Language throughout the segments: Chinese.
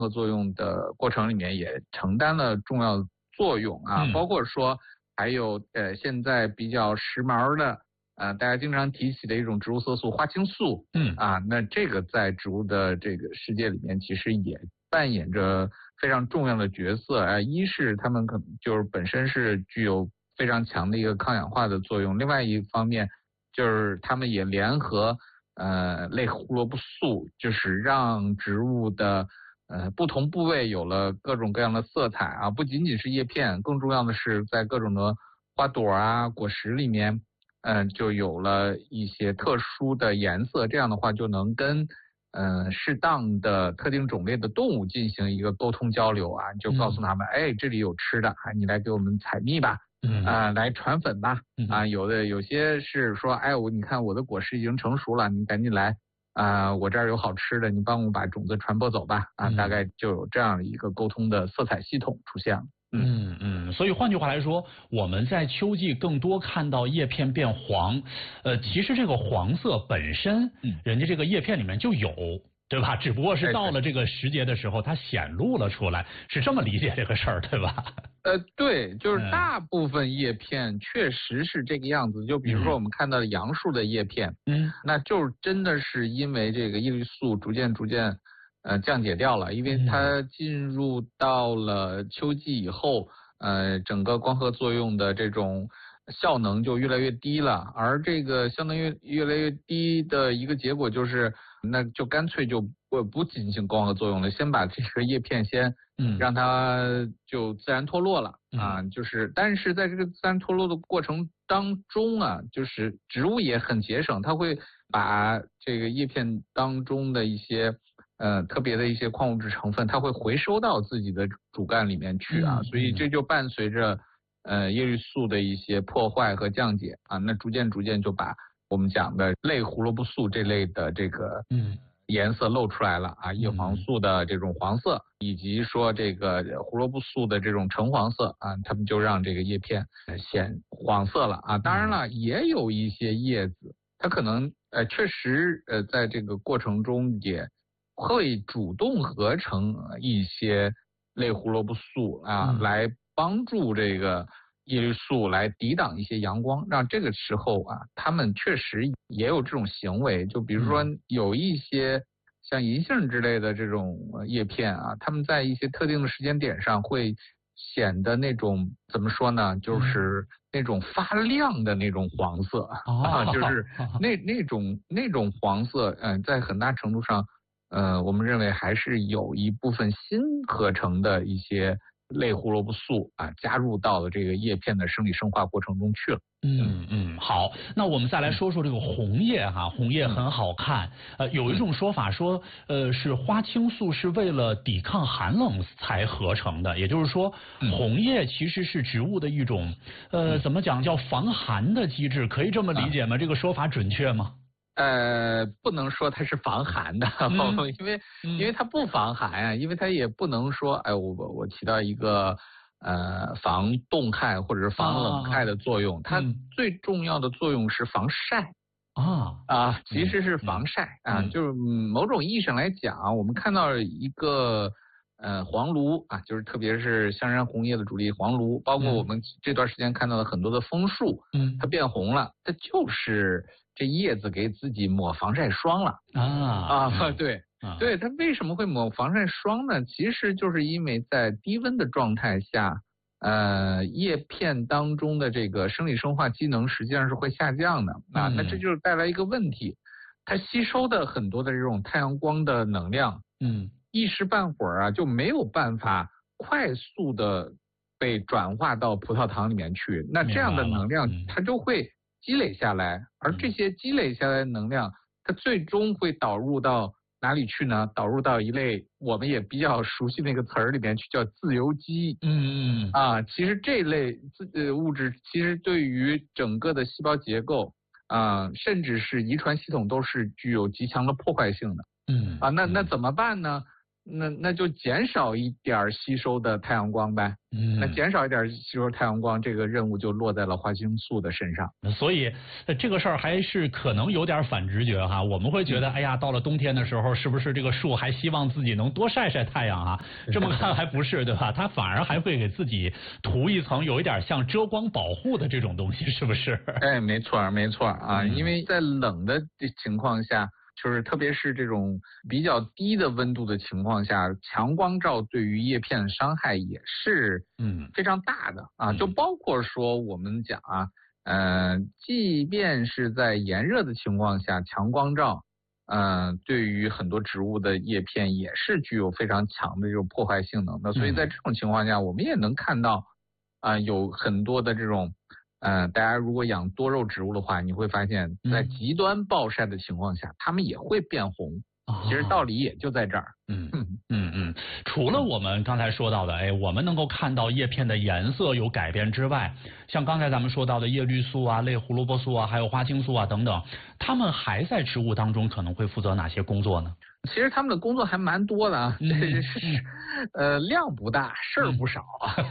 合作用的过程里面也承担了重要作用啊，包括说还有现在比较时髦的大家经常提起的一种植物色素花青素，那这个在植物的这个世界里面其实也扮演着非常重要的角色一是它们可能就是本身是具有非常强的一个抗氧化的作用，另外一方面就是它们也联合类胡萝卜素，就是让植物的不同部位有了各种各样的色彩啊，不仅仅是叶片，更重要的是在各种的花朵啊、果实里面，就有了一些特殊的颜色，这样的话就能跟适当的特定种类的动物进行一个沟通交流啊，就告诉他们，这里有吃的你来给我们采蜜吧，来传粉吧，有些是说，你看我的果实已经成熟了，你赶紧来。我这儿有好吃的，你帮我把种子传播走吧，大概就有这样一个沟通的色彩系统出现了。 所以换句话来说，我们在秋季更多看到叶片变黄，其实这个黄色本身，人家这个叶片里面就有，对吧？只不过是到了这个时节的时候，它显露了出来，是这么理解这个事儿，对吧？ 对，就是大部分叶片确实是这个样子。就比如说我们看到的杨树的叶片，那就是真的是因为这个叶绿素逐渐降解掉了，因为它进入到了秋季以后，整个光合作用的这种效能就越来越低了，而这个效能越来越低的一个结果就是，那就干脆就不进行光合作用了，先把这个叶片先让它就自然脱落了但是在这个自然脱落的过程当中就是植物也很节省，它会把这个叶片当中的一些特别的一些矿物质成分，它会回收到自己的主干里面去所以这就伴随着叶绿素的一些破坏和降解那逐渐就把我们讲的类胡萝卜素这类的这个颜色露出来了叶黄素的这种黄色，以及说这个胡萝卜素的这种橙黄色它们就让这个叶片显黄色了当然了，也有一些叶子它可能确实在这个过程中也会主动合成一些类胡萝卜素来帮助这个叶绿素来抵挡一些阳光，让这个时候它们确实也有这种行为。就比如说有一些像银杏之类的这种叶片它们在一些特定的时间点上会显得那种怎么说呢，就是那种发亮的那种黄色就是那种黄色在很大程度上我们认为还是有一部分新合成的一些类胡萝卜素加入到了这个叶片的生理生化过程中去了。 好，那我们再来说说这个红叶红叶很好看。有一种说法说，是花青素是为了抵抗寒冷才合成的，也就是说，红叶其实是植物的一种怎么讲叫防寒的机制，可以这么理解吗？这个说法准确吗？ 不能说它是防寒的，因为它不防寒因为它也不能说我起到一个防冻害或者是防冷害的作用，它最重要的作用是防晒其实是防晒就是某种意义上来讲，我们看到一个黄栌就是特别是香山红叶的主力黄栌，包括我们这段时间看到的很多的枫树它变红了，它就是这叶子给自己抹防晒霜了对，它为什么会抹防晒霜呢？其实就是因为在低温的状态下叶片当中的这个生理生化机能实际上是会下降的那这就是带来一个问题，它吸收的很多的这种太阳光的能量一时半会儿就没有办法快速的被转化到葡萄糖里面去，那这样的能量它就会积累下来，而这些积累下来的能量它最终会导入到哪里去呢？导入到一类我们也比较熟悉那个词儿里面去，叫自由基其实这类物质其实对于整个的细胞结构甚至是遗传系统都是具有极强的破坏性的那怎么办呢？ 那就减少一点吸收的太阳光呗。那减少一点吸收太阳光，这个任务就落在了花青素的身上。 所以这个事儿还是可能有点反直觉哈。我们会觉得，哎呀，到了冬天的时候，是不是这个树还希望自己能多晒晒太阳啊？这么看还不是，对吧？它反而还会给自己涂一层有一点像遮光保护的这种东西，是不是？ 哎，没错啊，因为在冷的情况下。就是特别是这种比较低的温度的情况下，强光照对于叶片的伤害也是非常大的啊。就包括说我们讲啊，即便是在炎热的情况下，强光照对于很多植物的叶片也是具有非常强的这种破坏性能的。所以在这种情况下，我们也能看到有很多的这种。大家如果养多肉植物的话，你会发现在极端暴晒的情况下，它们也会变红。其实道理也就在这儿。 除了我们刚才说到的，我们能够看到叶片的颜色有改变之外，像刚才咱们说到的叶绿素啊、类胡萝卜素啊、还有花青素啊等等，它们还在植物当中可能会负责哪些工作呢？ 其实他们的工作还蛮多的啊，这是量不大，事儿不少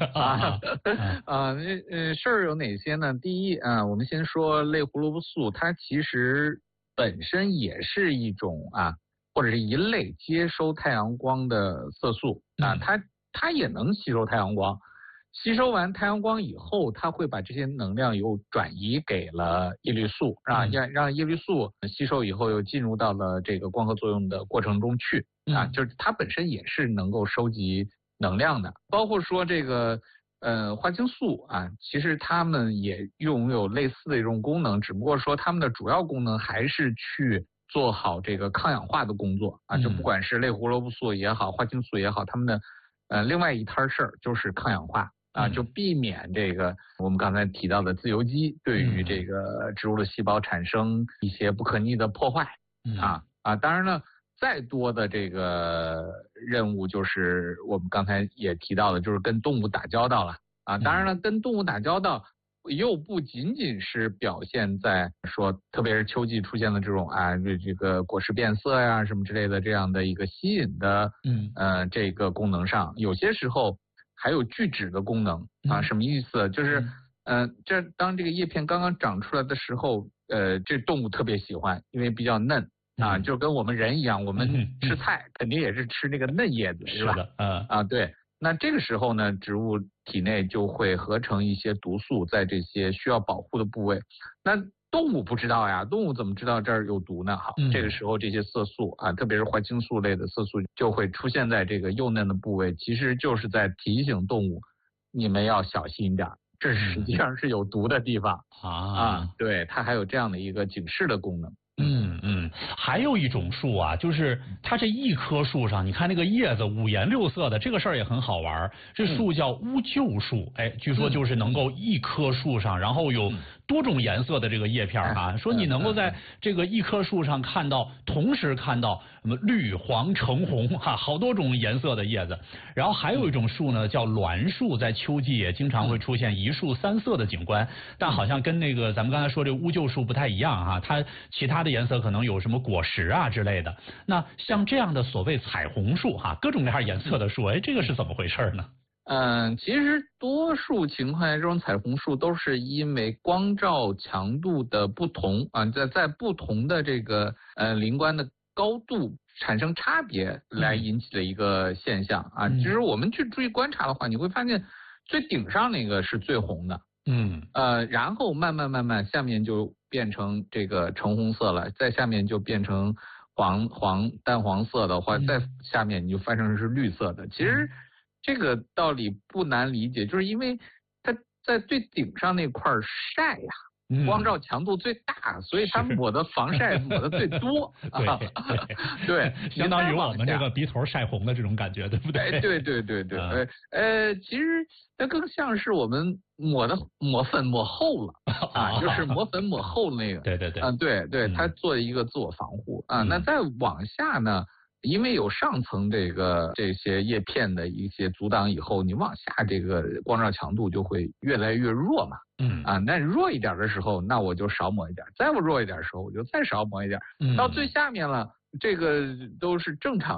事儿有哪些呢？第一我们先说类胡萝卜素，它其实本身也是一种或者是一类接收太阳光的色素它也能吸收太阳光。吸收完太阳光以后，它会把这些能量又转移给了叶绿素让叶绿素吸收以后又进入到了这个光合作用的过程中去就是它本身也是能够收集能量的。包括说这个花青素其实它们也拥有类似的一种功能，只不过说它们的主要功能还是去做好这个抗氧化的工作就不管是类胡萝卜素也好，花青素也好，它们的另外一摊事儿就是抗氧化就避免这个我们刚才提到的自由基对于这个植物的细胞产生一些不可逆的破坏当然了，再多的这个任务就是我们刚才也提到的，就是跟动物打交道了当然了，跟动物打交道又不仅仅是表现在说，特别是秋季出现的这种这个果实变色呀什么之类的这样的一个吸引的这个功能上，有些时候还有聚酯的功能什么意思？就是这当这个叶片刚刚长出来的时候，这动物特别喜欢，因为比较嫩就跟我们人一样，我们吃菜肯定也是吃那个嫩叶子，是吧？对。那这个时候呢，植物体内就会合成一些毒素，在这些需要保护的部位。那动物不知道呀，动物怎么知道这儿有毒呢？好，这个时候这些色素特别是花青素类的色素就会出现在这个幼嫩的部位，其实就是在提醒动物，你们要小心点，这实际上是有毒的地方对，它还有这样的一个警示的功能。 还有一种树就是它这一棵树上，你看那个叶子五颜六色的，这个事儿也很好玩。这树叫乌桕树，据说就是能够一棵树上，然后有多种颜色的这个叶片说你能够在这个一棵树上同时看到什么绿、黄、橙、红好多种颜色的叶子。然后还有一种树呢，叫栾树，在秋季也经常会出现一树三色的景观，但好像跟那个咱们刚才说这乌桕树不太一样它其他的颜色可能有什么果实之类的。那像这样的所谓彩虹树各种各样颜色的树，这个是怎么回事呢？ 其实多数情况下，这种彩虹树都是因为光照强度的不同在不同的这个林冠的高度产生差别来引起的一个现象其实我们去注意观察的话，你会发现最顶上那个是最红的，然后慢慢下面就变成这个橙红色了，在下面就变成淡黄色的，或者在下面你就翻成是绿色的。其实这个道理不难理解，就是因为它在最顶上那块晒光照强度最大，所以它抹的防晒抹的最多对， 相当于我们这个鼻头晒红的这种感觉，对不对？ 对，其实它更像是我们抹粉抹厚了就是抹粉抹厚那个对，它做一个自我防护那再往下呢，因为有上层这些叶片的一些阻挡以后，你往下这个光照强度就会越来越弱嘛那弱一点的时候，那我就少抹一点，再弱一点的时候我就再少抹一点到最下面了，这个都是正常的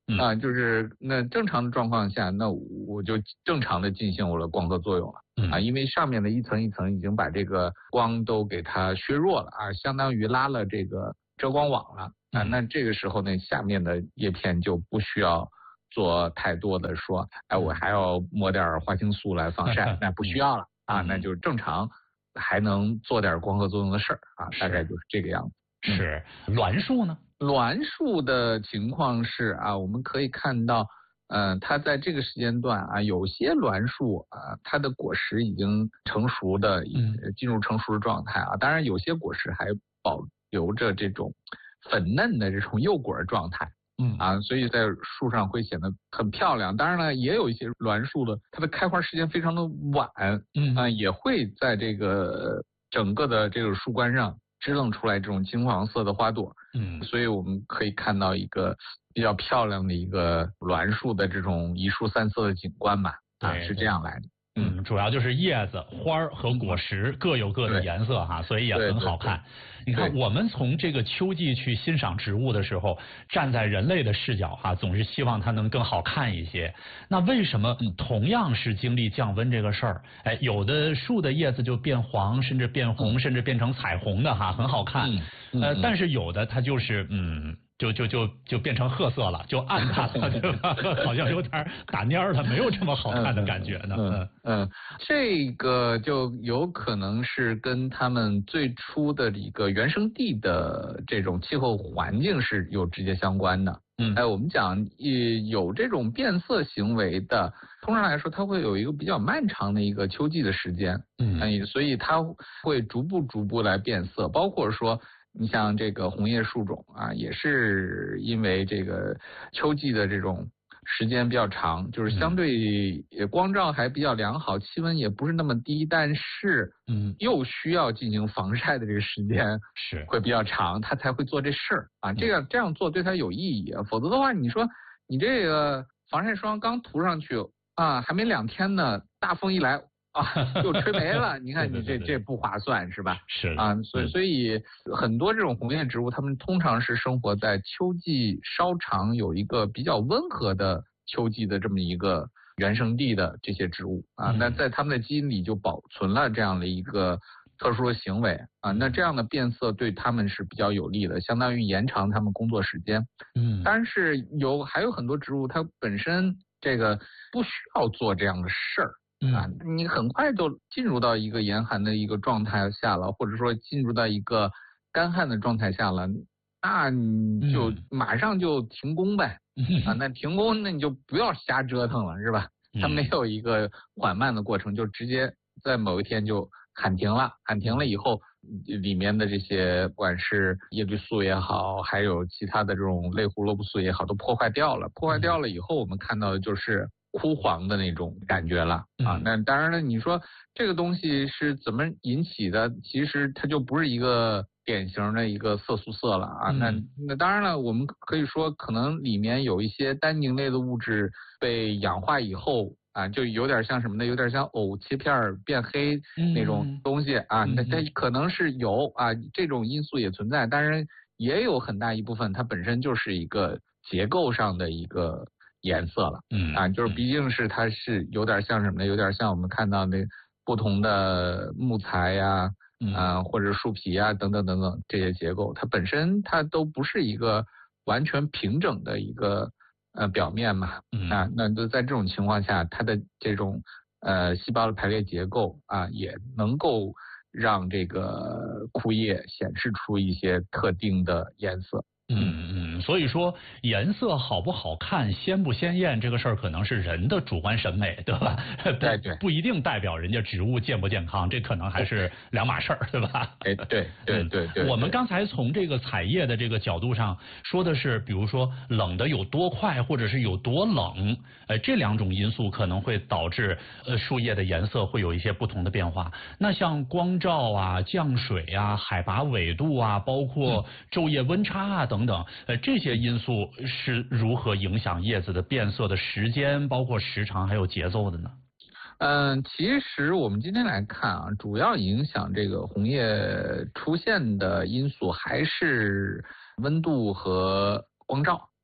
就是那正常的状况下，那我就正常的进行我的光合作用了因为上面的一层一层已经把这个光都给它削弱了相当于拉了这个遮光网了那这个时候呢，下面的叶片就不需要做太多的说，我还要抹点花青素来防晒，那不需要了那就正常还能做点光合作用的事儿大概就是这个样子。 是栾树呢？ 栾树的情况是我们可以看到，它在这个时间段有些栾树它的果实已经成熟的，进入成熟的状态当然有些果实还保留着这种粉嫩的这种幼果状态。所以在树上会显得很漂亮。当然了，也有一些栾树的，它的开花时间非常的晚，也会在这个整个的这个树冠上支棱出来这种金黄色的花朵。所以我们可以看到一个比较漂亮的一个栾树的这种一树三色的景观吧。是这样来的。 主要就是叶子、花和果实各有各的颜色所以也很好看。你看，我们从这个秋季去欣赏植物的时候，站在人类的视角总是希望它能更好看一些。那为什么同样是经历降温这个事儿，有的树的叶子就变黄，甚至变红，甚至变成彩虹的很好看。但是有的它就是就变成褐色了，就暗淡了，对吧？好像有点打蔫了，没有这么好看的感觉呢。 这个就有可能是跟他们最初的一个原生地的这种气候环境是有直接相关的。我们讲有这种变色行为的，通常来说它会有一个比较漫长的一个秋季的时间。所以它会逐步来变色，包括说你像这个红叶树种也是因为这个秋季的这种时间比较长，就是相对光照还比较良好，气温也不是那么低，但是又需要进行防晒的这个时间是会比较长，它才会做这事儿这样做对它有意义否则的话，你说你这个防晒霜刚涂上去还没2天呢，大风一来就吹没了，你看你这不划算是吧？ 是所以很多这种红叶植物，它们通常是生活在秋季稍长有一个比较温和的秋季的这么一个原生地的这些植物那在它们的基因里就保存了这样的一个特殊的行为那这样的变色对它们是比较有利的，相当于延长它们工作时间。但是还有很多植物，它本身这个不需要做这样的事儿。你很快就进入到一个严寒的一个状态下了，或者说进入到一个干旱的状态下了，那你就马上就停工呗。那停工，那你就不要瞎折腾了，是吧？它没有一个缓慢的过程，就直接在某一天就喊停了。喊停了以后，里面的这些不管是叶绿素也好，还有其他的这种类胡萝卜素也好，都破坏掉了。破坏掉了以后，我们看到的就是枯黄的那种感觉了那当然了，你说这个东西是怎么引起的？其实它就不是一个典型的一个色素色了那当然了，我们可以说可能里面有一些单宁类的物质被氧化以后就有点像什么呢？有点像藕切片变黑那种东西那它可能是有这种因素也存在，当然也有很大一部分它本身就是一个结构上的一个颜色了就是毕竟是它是有点像什么呢？有点像我们看到的不同的木材呀或者树皮等等等等这些结构，它本身它都不是一个完全平整的一个表面嘛那就在这种情况下，它的这种细胞的排列结构也能够让这个枯叶显示出一些特定的颜色。 所以说颜色好不好看、鲜不鲜艳这个事儿，可能是人的主观审美，对吧？ 对， 不一定代表人家植物健不健康，这可能还是两码事儿，对吧？ 对。 我们刚才从这个采叶的这个角度上说的是，比如说冷的有多快，或者是有多冷，这2种因素可能会导致树叶的颜色会有一些不同的变化。那像光照降水海拔纬度包括昼夜温差等等，这些因素是如何影响叶子的变色的时间，包括时长还有节奏的呢？ 其实我们今天来看主要影响这个红叶出现的因素还是温度和光照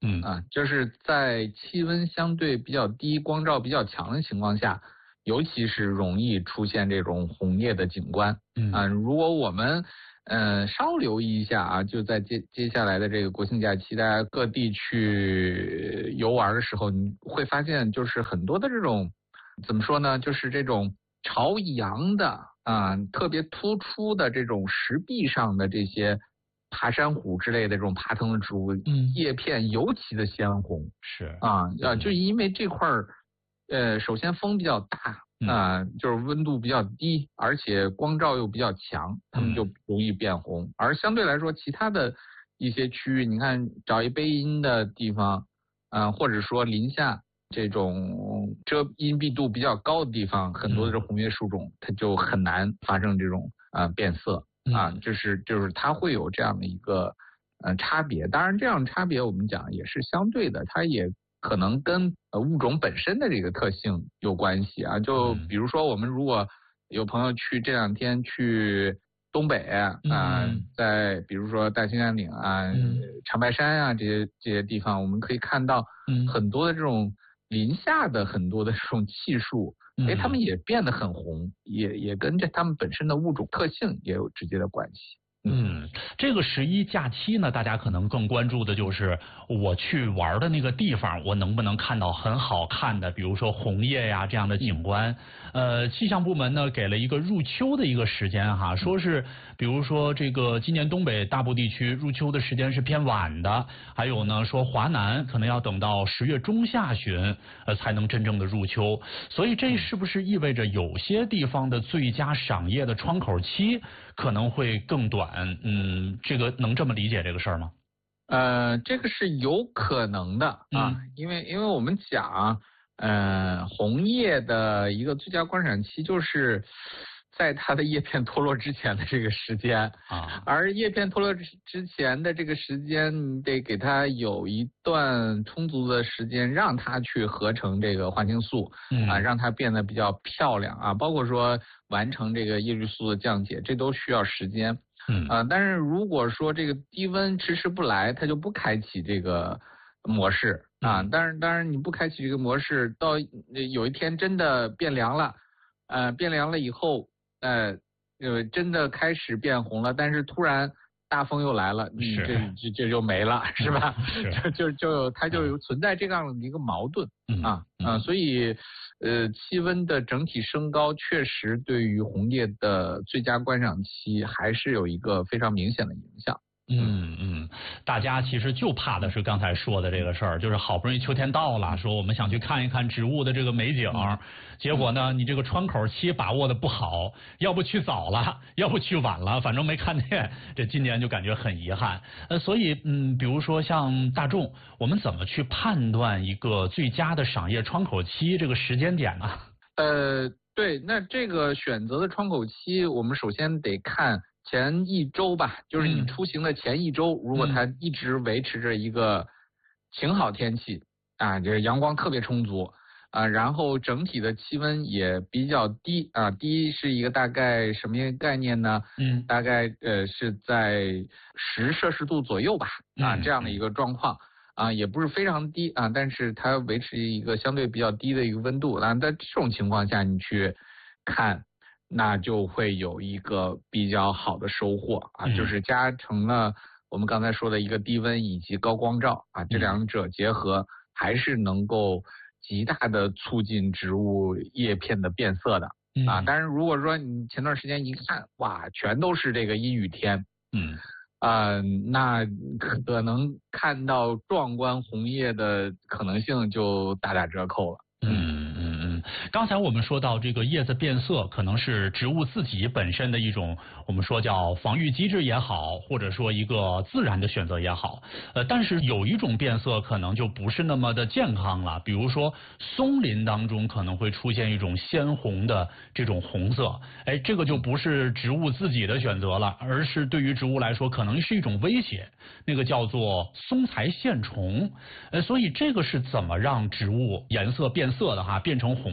就是在气温相对比较低、光照比较强的情况下，尤其是容易出现这种红叶的景观。如果我们稍留意一下啊，就在接下来的这个国庆假期，大家各地去游玩的时候，你会发现就是很多的这种怎么说呢，就是这种朝阳的特别突出的这种石壁上的这些爬山虎之类的这种爬藤的植物，叶片尤其的鲜红。 是就因为这块首先风比较大。就是温度比较低，而且光照又比较强，它们就容易变红。而相对来说，其他的一些区域，你看找一背阴的地方，或者说林下这种遮阴蔽度比较高的地方，很多的这红叶树种，它就很难发生这种变色就是它会有这样的一个差别。当然，这样差别我们讲也是相对的，它也可能跟物种本身的这个特性有关系啊。就比如说，我们如果有朋友去这2天去东北在比如说大兴安岭长白山这些地方，我们可以看到很多的这种林下的很多的这种气树，它们也变得很红，也跟着它们本身的物种特性也有直接的关系。 这个11假期呢，大家可能更关注的就是我去玩的那个地方，我能不能看到很好看的，比如说红叶呀这样的景观。气象部门呢给了一个入秋的一个时间哈，说是比如说这个今年东北大部地区入秋的时间是偏晚的，还有呢说华南可能要等到10月中下旬才能真正的入秋。所以这是不是意味着有些地方的最佳赏叶的窗口期可能会更短？这个能这么理解这个事儿吗？ 这个是有可能的因为我们讲红叶的一个最佳观赏期就是在它的叶片脱落之前的这个时间而叶片脱落之前的这个时间，你得给它有一段充足的时间，让它去合成这个花青素让它变得比较漂亮包括说完成这个叶绿素的降解，这都需要时间。但是如果说这个低温迟迟不来，它就不开启这个模式当然你不开启这个模式，到有一天真的变凉了，变凉了以后，真的开始变红了，但是突然大风又来了，这就没了，是吧？它就有存在这样的一个矛盾所以气温的整体升高确实对于红叶的最佳观赏期还是有一个非常明显的影响。 大家其实就怕的是刚才说的这个事儿，就是好不容易秋天到了，说我们想去看一看植物的这个美景，结果呢，你这个窗口期把握的不好，要不去早了，要不去晚了，反正没看见，这今年就感觉很遗憾。所以比如说像大众，我们怎么去判断一个最佳的赏叶窗口期这个时间点呢？ 对，那这个选择的窗口期，我们首先得看前1周吧，就是你出行的前1周，如果它一直维持着一个晴好天气就是阳光特别充足然后整体的气温也比较低低是一个大概什么概念呢？大概是在10摄氏度左右吧这样的一个状况也不是非常低但是它维持一个相对比较低的一个温度在这种情况下你去看，那就会有一个比较好的收获就是加成了我们刚才说的一个低温以及高光照这两者结合，还是能够极大的促进植物叶片的变色的但是如果说你前段时间一看，哇，全都是这个阴雨天那可能看到壮观红叶的可能性就大打折扣了。 刚才我们说到这个叶子变色，可能是植物自己本身的一种我们说叫防御机制也好，或者说一个自然的选择也好。但是有一种变色可能就不是那么的健康了，比如说松林当中可能会出现一种鲜红的这种红色，这个就不是植物自己的选择了，而是对于植物来说可能是一种威胁，那个叫做松材线虫。所以这个是怎么让植物颜色变色的变成红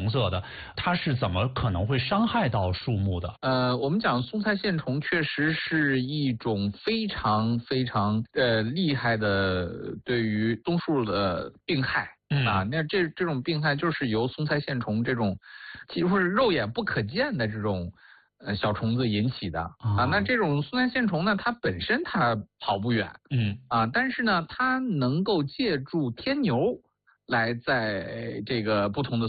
红色的，它是怎么可能会伤害到树木的？ 我们讲松菜线虫确实是一种非常非常厉害的对于松树的病害。那这种病害就是由松菜线虫这种几乎是肉眼不可见的这种小虫子引起的那这种松菜线虫呢，它本身它跑不远，但是呢，它能够借助天牛来在这个不同的